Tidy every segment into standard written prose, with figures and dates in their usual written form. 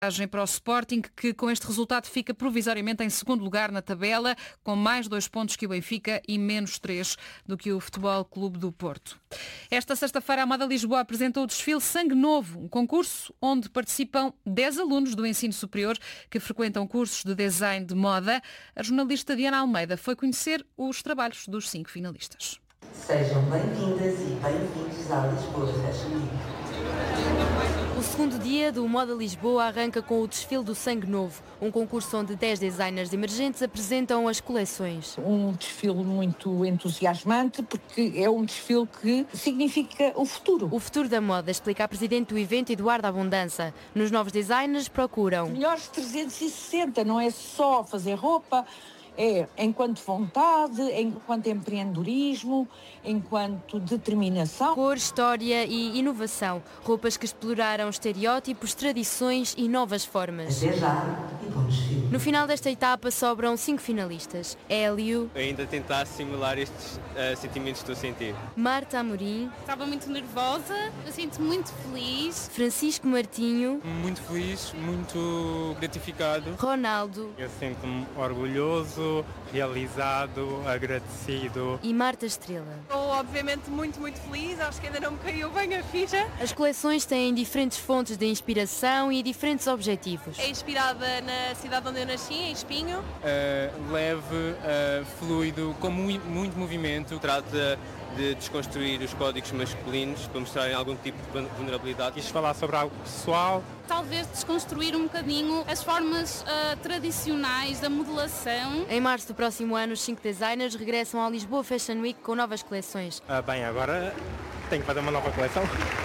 Para o Sporting, que com este resultado fica provisoriamente em segundo lugar na tabela, com mais 2 pontos que o Benfica e menos 3 do que o Futebol Clube do Porto. Esta sexta-feira a Moda Lisboa apresentou o desfile Sangue Novo, um concurso onde participam 10 alunos do ensino superior que frequentam cursos de design de moda. A jornalista Diana Almeida foi conhecer os trabalhos dos 5 finalistas. Sejam bem-vindas e bem-vindos à Lisboa Fashion Week. O segundo dia do Moda Lisboa arranca com o desfile do Sangue Novo, um concurso onde 10 designers emergentes apresentam as coleções. Um desfile muito entusiasmante, porque é um desfile que significa o futuro. O futuro da moda, explica a presidente do evento, Eduardo Abundança. Nos novos designers procuram melhores 360, não é só fazer roupa, é enquanto vontade, enquanto empreendedorismo, enquanto determinação. Cor, história e inovação. Roupas que exploraram estereótipos, tradições e novas formas. Até já e bom desfile. No final desta etapa sobram 5 finalistas. Hélio. Ainda tentar simular estes sentimentos que estou a sentir. Marta Amorim. Estava muito nervosa, eu sinto muito feliz. Francisco Martinho. Muito feliz, muito gratificado. Ronaldo. Eu sinto-me orgulhoso, realizado, agradecido. E Marta Estrela. Estou obviamente muito feliz, acho que ainda não me caiu bem a ficha. As coleções têm diferentes fontes de inspiração e diferentes objetivos. É inspirada na cidade onde eu nasci, em Espinho. Leve, fluido, com muito movimento. Trata de desconstruir os códigos masculinos para mostrarem algum tipo de vulnerabilidade. Quis falar sobre algo pessoal. Talvez desconstruir um bocadinho as formas tradicionais da modelação. Em março do próximo ano, os 5 designers regressam à Lisboa Fashion Week com novas coleções. Bem, agora tenho que fazer uma nova coleção.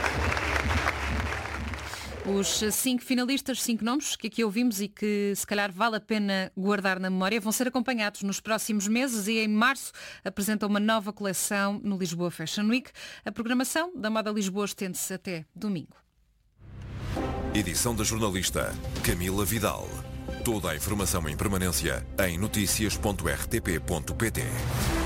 Os 5 finalistas, 5 nomes que aqui ouvimos e que se calhar vale a pena guardar na memória, vão ser acompanhados nos próximos meses e em março apresentam uma nova coleção no Lisboa Fashion Week. A programação da Moda Lisboa estende-se até domingo. Edição da jornalista Camila Vidal. Toda a informação em permanência em noticias.rtp.pt.